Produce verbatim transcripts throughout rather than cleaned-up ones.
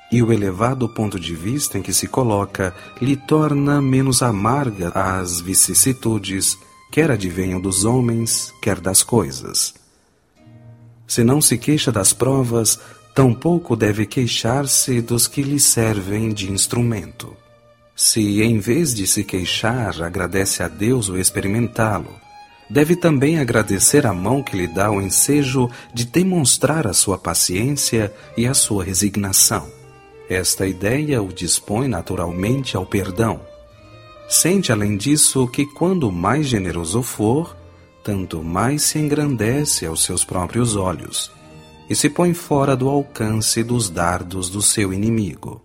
e o elevado ponto de vista em que se coloca lhe torna menos amarga as vicissitudes, quer advenham dos homens, quer das coisas. Se não se queixa das provas, tampouco deve queixar-se dos que lhe servem de instrumento. Se, em vez de se queixar, agradece a Deus o experimentá-lo, deve também agradecer a mão que lhe dá o ensejo de demonstrar a sua paciência e a sua resignação. Esta ideia o dispõe naturalmente ao perdão. Sente, além disso, que quando mais generoso for, tanto mais se engrandece aos seus próprios olhos e se põe fora do alcance dos dardos do seu inimigo.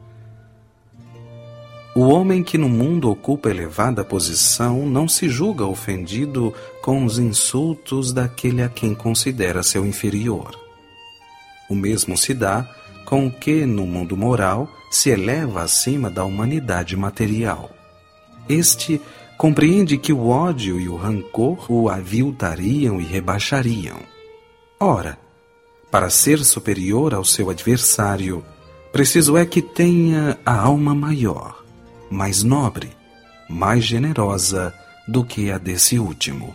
O homem que no mundo ocupa elevada posição não se julga ofendido com os insultos daquele a quem considera seu inferior. O mesmo se dá com o que, no mundo moral, se eleva acima da humanidade material. Este compreende que o ódio e o rancor o aviltariam e rebaixariam. Ora, para ser superior ao seu adversário, preciso é que tenha a alma maior, mais nobre, mais generosa do que a desse último.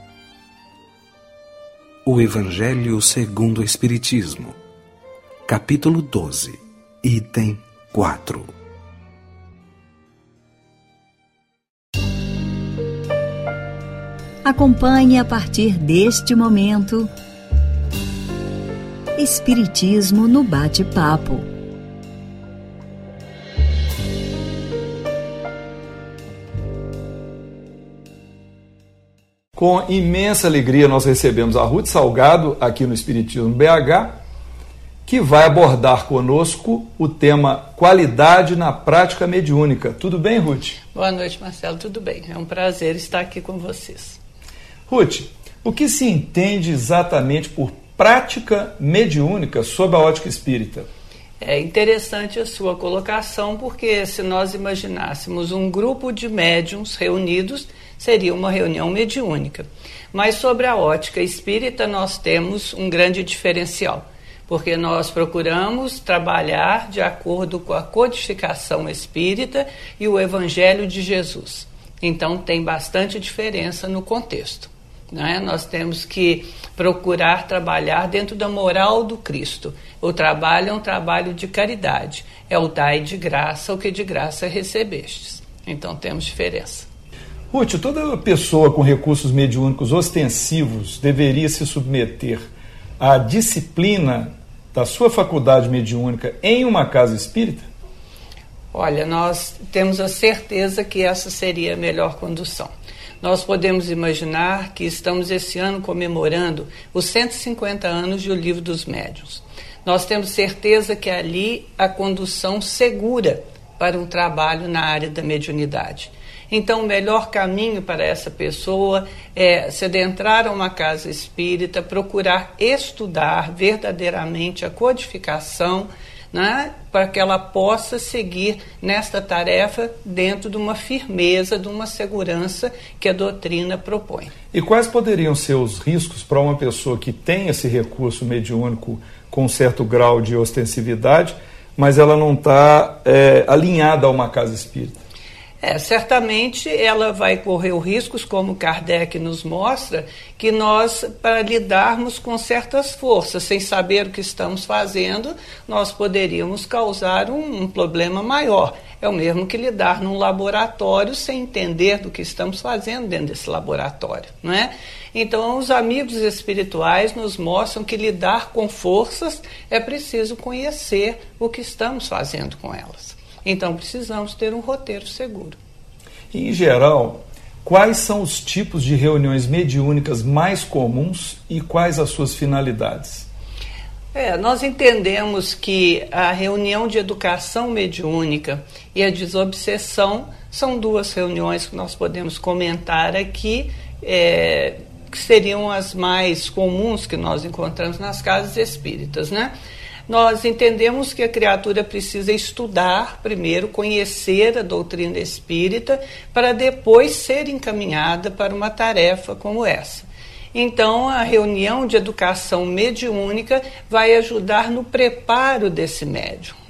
O Evangelho segundo o Espiritismo, capítulo doze, item quatro. Acompanhe a partir deste momento Espiritismo no Bate-Papo. Com imensa alegria nós recebemos a Ruth Salgado aqui no Espiritismo B H, que vai abordar conosco o tema qualidade na prática mediúnica. Tudo bem, Ruth? Boa noite, Marcelo. Tudo bem. É um prazer estar aqui com vocês. Ruth, o que se entende exatamente por prática mediúnica sob a ótica espírita? É interessante a sua colocação, porque se nós imaginássemos um grupo de médiuns reunidos, seria uma reunião mediúnica. Mas sobre a ótica espírita nós temos um grande diferencial, porque nós procuramos trabalhar de acordo com a codificação espírita e o Evangelho de Jesus. Então tem bastante diferença no contexto. Não é? Nós temos que procurar trabalhar dentro da moral do Cristo. O trabalho é um trabalho de caridade. É o dai de graça o que de graça recebestes. Então temos diferença. Ruth, toda pessoa com recursos mediúnicos ostensivos deveria se submeter à disciplina da sua faculdade mediúnica em uma casa espírita? Olha, nós temos a certeza que essa seria a melhor condução. Nós podemos imaginar que estamos esse ano comemorando os cento e cinquenta anos do Livro dos Médiuns. Nós temos certeza que ali a condução segura para um trabalho na área da mediunidade. Então, o melhor caminho para essa pessoa é se adentrar a uma casa espírita, procurar estudar verdadeiramente a codificação, né, para que ela possa seguir nesta tarefa dentro de uma firmeza, de uma segurança que a doutrina propõe. E quais poderiam ser os riscos para uma pessoa que tem esse recurso mediúnico com um certo grau de ostensividade, mas ela não está é, alinhada a uma casa espírita? É, certamente ela vai correr os riscos, como Kardec nos mostra, que nós, para lidarmos com certas forças, sem saber o que estamos fazendo, nós poderíamos causar um, um problema maior. É o mesmo que lidar num laboratório sem entender do que estamos fazendo dentro desse laboratório, não é? Então, os amigos espirituais nos mostram que lidar com forças é preciso conhecer o que estamos fazendo com elas. Então, precisamos ter um roteiro seguro. Em geral, quais são os tipos de reuniões mediúnicas mais comuns e quais as suas finalidades? É, nós entendemos que a reunião de educação mediúnica e a desobsessão são duas reuniões que nós podemos comentar aqui, é, que seriam as mais comuns que nós encontramos nas casas espíritas, né? Nós entendemos que a criatura precisa estudar primeiro, conhecer a doutrina espírita, para depois ser encaminhada para uma tarefa como essa. Então, a reunião de educação mediúnica vai ajudar no preparo desse médium.